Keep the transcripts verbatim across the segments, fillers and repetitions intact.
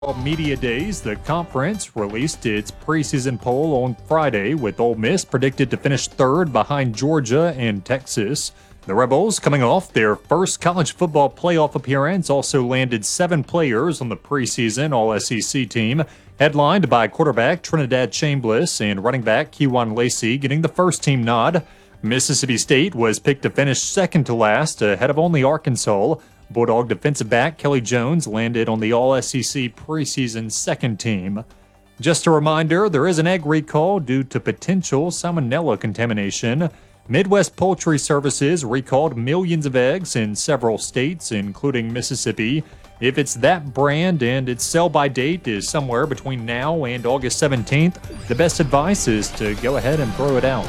Media Days, the conference released its preseason poll on Friday, with Ole Miss predicted to finish third behind Georgia and Texas. The Rebels, coming off their first college football playoff appearance, also landed seven players on the preseason All-S E C team, headlined by quarterback Trinidad Chambliss and running back Kewan Lacey getting the first team nod. Mississippi State was picked to finish second to last, ahead of only Arkansas. Bulldog defensive back Kelly Jones landed on the All-S E C preseason second team. Just a reminder, there is an egg recall due to potential salmonella contamination. Midwest Poultry Services recalled millions of eggs in several states, including Mississippi. If it's that brand and its sell-by date is somewhere between now and August seventeenth, the best advice is to go ahead and throw it out.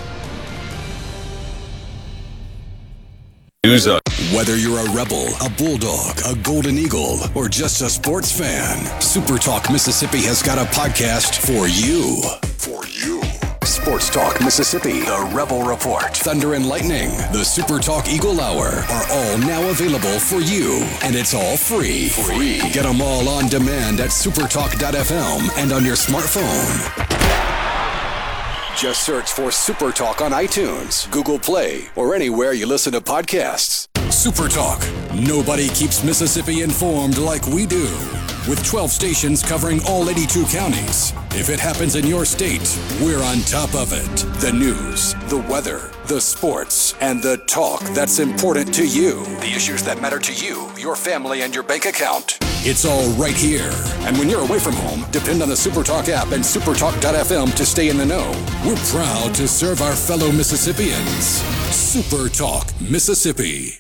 News up. Whether you're a Rebel, a Bulldog, a Golden Eagle, or just a sports fan, Super Talk Mississippi has got a podcast for you. For you. Sports Talk Mississippi, the Rebel Report, Thunder and Lightning, the Super Talk Eagle Hour are all now available for you. And it's all free. Free. Get them all on demand at supertalk dot f m and on your smartphone. Just search for Super Talk on iTunes, Google Play, or anywhere you listen to podcasts. Super Talk. Nobody keeps Mississippi informed like we do. With twelve stations covering all eighty-two counties. If it happens in your state, we're on top of it. The news, the weather, the sports, and the talk that's important to you. The issues that matter to you, your family, and your bank account. It's all right here. And when you're away from home, depend on the SuperTalk app and supertalk dot f m to stay in the know. We're proud to serve our fellow Mississippians. SuperTalk Mississippi.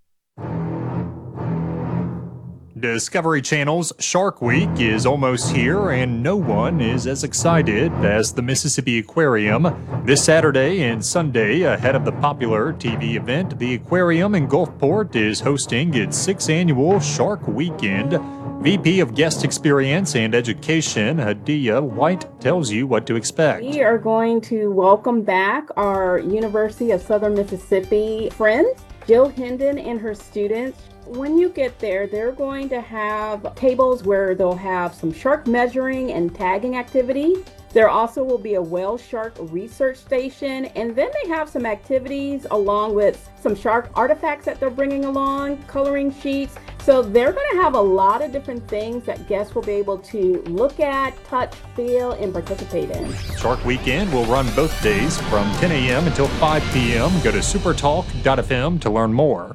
Discovery Channel's Shark Week is almost here, and no one is as excited as the Mississippi Aquarium. This Saturday and Sunday, ahead of the popular T V event, the aquarium in Gulfport is hosting its sixth annual Shark Weekend. V P of Guest Experience and Education, Hadia White, tells you what to expect. We are going to welcome back our University of Southern Mississippi friends, Jill Hendon and her students. When you get there, they're going to have tables where they'll have some shark measuring and tagging activity. There also will be a whale shark research station, and then they have some activities along with some shark artifacts that they're bringing along, coloring sheets. So they're going to have a lot of different things that guests will be able to look at, touch, feel, and participate in. Shark Weekend will run both days from ten a.m. until five p.m. Go to supertalk dot f m to learn more.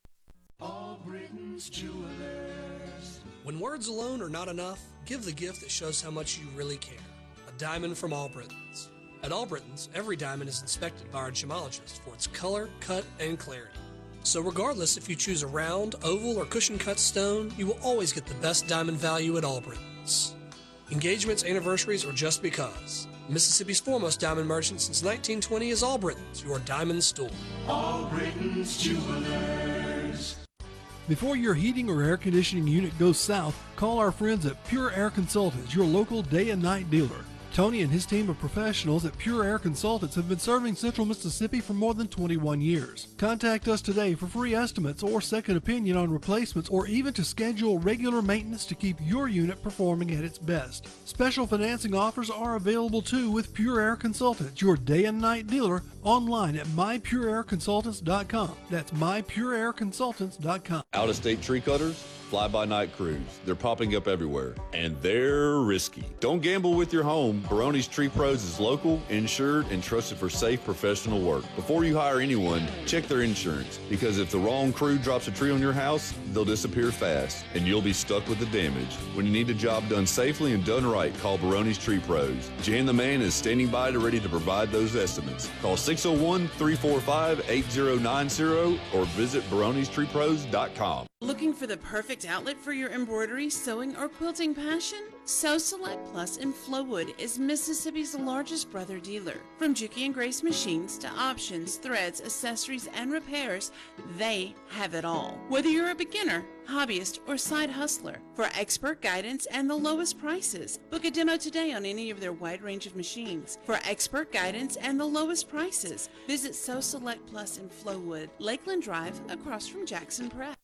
When words alone are not enough, give the gift that shows how much you really care. A diamond from Allbritton's. At Allbritton's, every diamond is inspected by our gemologist for its color, cut, and clarity. So regardless if you choose a round, oval, or cushion-cut stone, you will always get the best diamond value at Allbritton's. Engagements, anniversaries, or just because. Mississippi's foremost diamond merchant since nineteen twenty is Allbritton's, your diamond store. Allbritton's Jewelers. Before your heating or air conditioning unit goes south, call our friends at Pure Air Consultants, your local day and night dealer. Tony and his team of professionals at Pure Air Consultants have been serving Central Mississippi for more than twenty-one years. Contact us today for free estimates or second opinion on replacements, or even to schedule regular maintenance to keep your unit performing at its best. Special financing offers are available too with Pure Air Consultants, your day and night dealer, online at my pure air consultants dot com. That's my pure air consultants dot com. Out-of-state tree cutters, fly-by-night crews. They're popping up everywhere, and they're risky. Don't gamble with your home. Barone's Tree Pros is local, insured, and trusted for safe professional work. Before you hire anyone, check their insurance, because if the wrong crew drops a tree on your house, they'll disappear fast, and you'll be stuck with the damage. When you need a job done safely and done right, call Barone's Tree Pros. Jan the Man is standing by to ready to provide those estimates. Call six oh one, three four five, eight oh nine oh or visit barones tree pros dot com. Looking for the perfect outlet for your embroidery, sewing, or quilting passion? Sew Select Plus in Flowood is Mississippi's largest brother dealer. From Juki and Grace machines to options, threads, accessories, and repairs, they have it all. Whether you're a beginner, hobbyist, or side hustler, for expert guidance and the lowest prices, book a demo today on any of their wide range of machines. For expert guidance and the lowest prices, visit Sew Select Plus in Flowood, Lakeland Drive, across from Jackson Press.